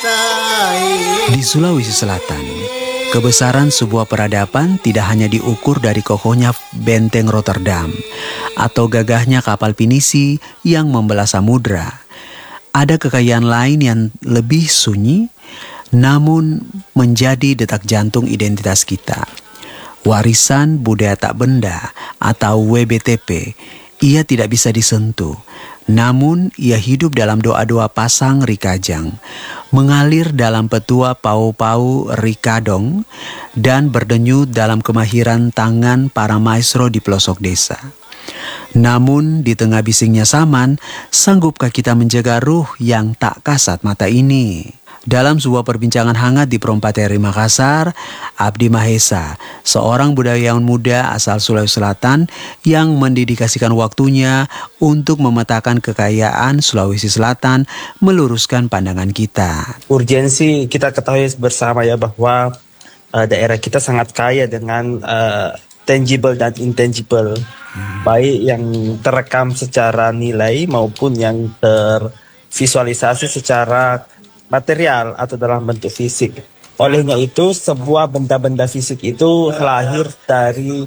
Di Sulawesi Selatan, kebesaran sebuah peradaban tidak hanya diukur dari kokohnya benteng Rotterdam atau gagahnya kapal pinisi yang membelah samudra. Ada kekayaan lain yang lebih sunyi, namun menjadi detak jantung identitas kita. Warisan budaya tak benda atau WBTP, ia tidak bisa disentuh. Namun ia hidup dalam doa-doa pasang Rikajang, mengalir dalam petua pau-pau Rikadong, dan berdenyut dalam kemahiran tangan para maestro di pelosok desa. Namun di tengah bisingnya zaman, sanggupkah kita menjaga ruh yang tak kasat mata ini? Dalam sebuah perbincangan hangat di Perompateri Makassar, Abdi Mahesa, seorang budayawan muda asal Sulawesi Selatan yang mendedikasikan waktunya untuk memetakan kekayaan Sulawesi Selatan, meluruskan pandangan kita. Urgensi kita ketahui bersama ya bahwa daerah kita sangat kaya dengan tangible dan intangible, baik yang terekam secara nilai maupun yang tervisualisasi secara material atau dalam bentuk fisik. Olehnya itu, sebuah benda-benda fisik itu lahir dari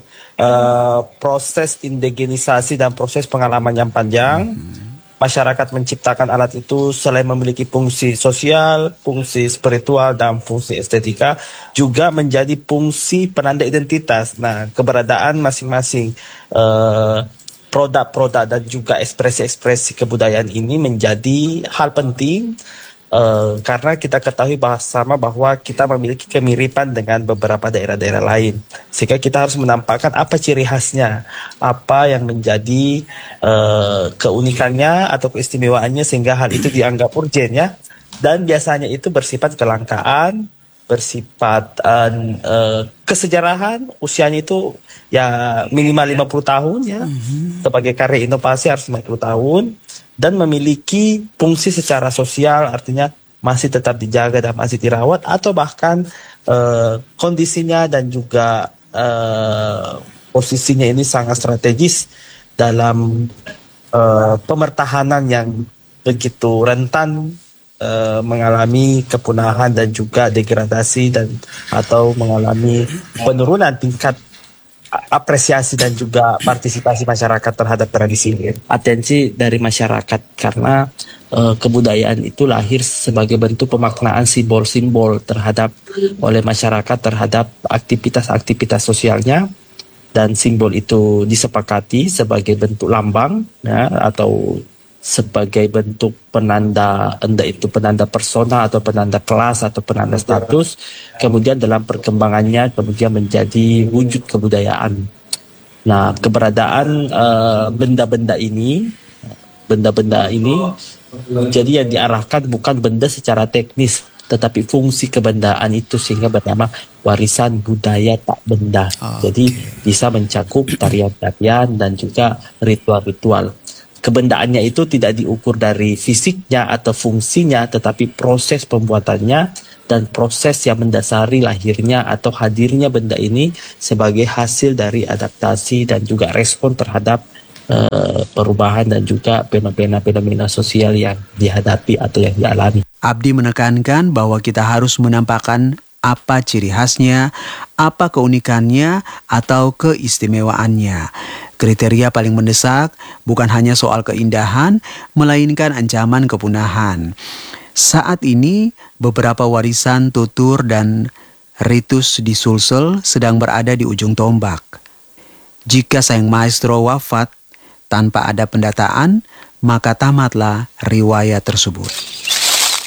proses indigenisasi dan proses pengalaman yang panjang. Masyarakat menciptakan alat itu selain memiliki fungsi sosial, fungsi spiritual, dan fungsi estetika, juga menjadi fungsi penanda identitas. Nah, keberadaan masing-masing produk-produk dan juga ekspresi-ekspresi kebudayaan ini menjadi hal penting karena kita ketahui bersama bahwa kita memiliki kemiripan dengan beberapa daerah-daerah lain. Sehingga kita harus menampakkan apa ciri khasnya, apa yang menjadi keunikannya atau keistimewaannya, sehingga hal itu dianggap urgen ya. Dan biasanya itu bersifat kelangkaan, bersifat kesejarahan, usianya itu ya minimal 50 tahun ya. Sebagai karya inovasi harus 50 tahun. Dan memiliki fungsi secara sosial, artinya masih tetap dijaga dan masih dirawat, atau bahkan kondisinya dan juga posisinya ini sangat strategis dalam pemertahanan yang begitu rentan mengalami kepunahan dan juga degradasi dan atau mengalami penurunan tingkat apresiasi dan juga partisipasi masyarakat terhadap tradisi ini. Atensi dari masyarakat karena kebudayaan itu lahir sebagai bentuk pemaknaan simbol-simbol terhadap oleh masyarakat terhadap aktivitas-aktivitas sosialnya, dan simbol itu disepakati sebagai bentuk lambang ya, atau sebagai bentuk penanda, entah itu penanda persona atau penanda kelas atau penanda status, kemudian dalam perkembangannya kemudian menjadi wujud kebudayaan. Nah, keberadaan benda-benda ini jadi yang diarahkan bukan benda secara teknis, tetapi fungsi kebendaan itu sehingga bernama warisan budaya tak benda. Jadi bisa mencakup tarian-tarian dan juga ritual-ritual. Kebendaannya itu tidak diukur dari fisiknya atau fungsinya, tetapi proses pembuatannya dan proses yang mendasari lahirnya atau hadirnya benda ini sebagai hasil dari adaptasi dan juga respon terhadap perubahan dan juga fenomena-fenomena sosial yang dihadapi atau yang dialami. Abdi menekankan bahwa kita harus menampakkan apa ciri khasnya, apa keunikannya atau keistimewaannya. Kriteria paling mendesak bukan hanya soal keindahan, melainkan ancaman kepunahan. Saat ini, beberapa warisan tutur dan ritus di Sulsel sedang berada di ujung tombak. Jika sang maestro wafat tanpa ada pendataan, maka tamatlah riwayat tersebut.